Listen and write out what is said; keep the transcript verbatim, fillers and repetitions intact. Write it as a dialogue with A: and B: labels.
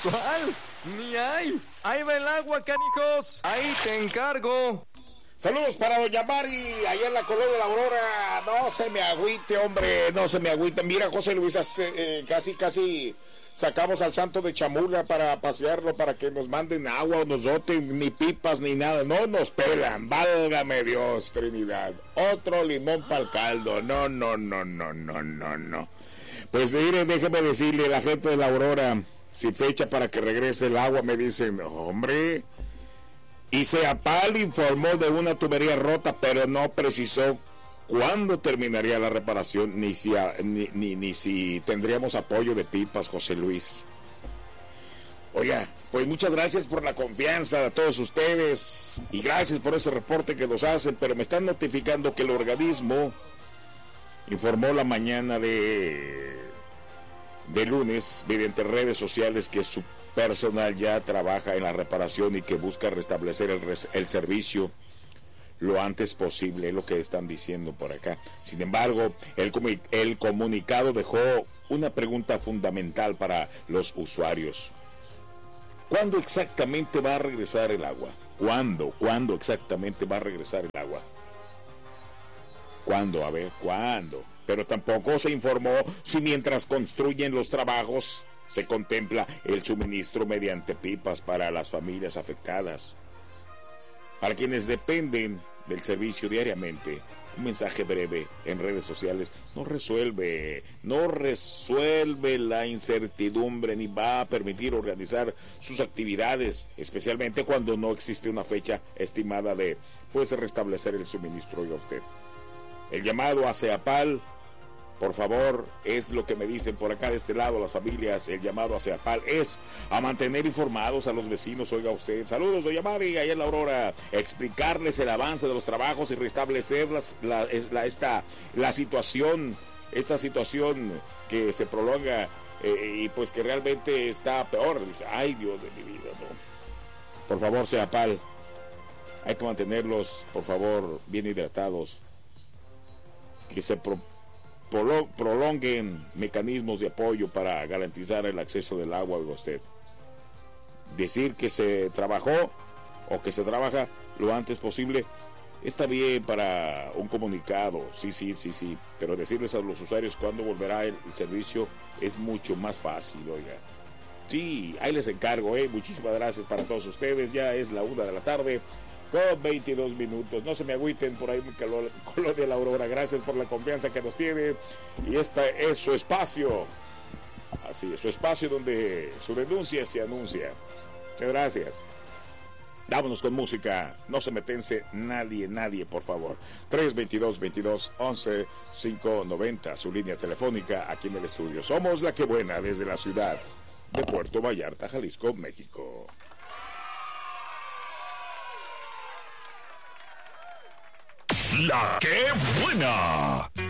A: ¿Cuál? Ni hay. Ahí va el agua, canijos. Ahí te encargo.
B: Saludos para doña Mari, allá en la colonia de la Aurora. No se me agüite, hombre, no se me agüite. Mira, José Luis, eh, casi, casi sacamos al santo de Chamula para pasearlo, para que nos manden agua o nos doten, ni pipas ni nada. No nos pelan, válgame Dios, Trinidad. Otro limón para el caldo. No, no, no, no, no, no, no. Pues mire, déjeme decirle, la gente de la Aurora, sin fecha para que regrese el agua, me dicen, hombre... Y Ceapal informó de una tubería rota, pero no precisó cuándo terminaría la reparación, ni si, ni, ni, ni si tendríamos apoyo de pipas, José Luis. Oiga, pues muchas gracias por la confianza a todos ustedes y gracias por ese reporte que nos hacen, pero me están notificando que el organismo informó la mañana de, de lunes mediante redes sociales que su personal ya trabaja en la reparación y que busca restablecer el, res, el servicio lo antes posible, es lo que están diciendo por acá. Sin embargo, el, el comunicado dejó una pregunta fundamental para los usuarios. ¿Cuándo exactamente va a regresar el agua? ¿Cuándo? ¿Cuándo exactamente va a regresar el agua? ¿Cuándo? A ver, ¿cuándo? Pero tampoco se informó si mientras construyen los trabajos se contempla el suministro mediante pipas para las familias afectadas. Para quienes dependen del servicio diariamente, un mensaje breve en redes sociales no resuelve, no resuelve la incertidumbre ni va a permitir organizar sus actividades, especialmente cuando no existe una fecha estimada de pues restablecer el suministro. Oiga usted, el llamado a Ceapal, por favor, es lo que me dicen por acá de este lado las familias, el llamado a Ceapal es a mantener informados a los vecinos, oiga usted. Saludos, doña Mari, allá en la Aurora, explicarles el avance de los trabajos y restablecer las, la, la, esta, la situación, esta situación que se prolonga eh, y pues que realmente está peor. Dice, ay Dios de mi vida, no. Por favor, Ceapal, hay que mantenerlos, por favor, bien hidratados, que se pro prolonguen mecanismos de apoyo para garantizar el acceso del agua a usted. Decir que se trabajó o que se trabaja lo antes posible está bien para un comunicado, sí, sí, sí, sí, pero decirles a los usuarios cuándo volverá el, el servicio es mucho más fácil, oiga. Sí, ahí les encargo, eh. Muchísimas gracias para todos ustedes. Ya es la una de la tarde con veintidós minutos. No se me agüiten por ahí, muy calor, color de la Aurora. Gracias por la confianza que nos tiene. Y este es su espacio. Así es, su espacio donde su denuncia se anuncia. Muchas gracias. Vámonos con música. No se metense nadie, nadie, por favor. tres veintidós, veintidós, once, quinientos noventa. Su línea telefónica aquí en el estudio. Somos La Que Buena desde la ciudad de Puerto Vallarta, Jalisco, México.
C: La Que Buena.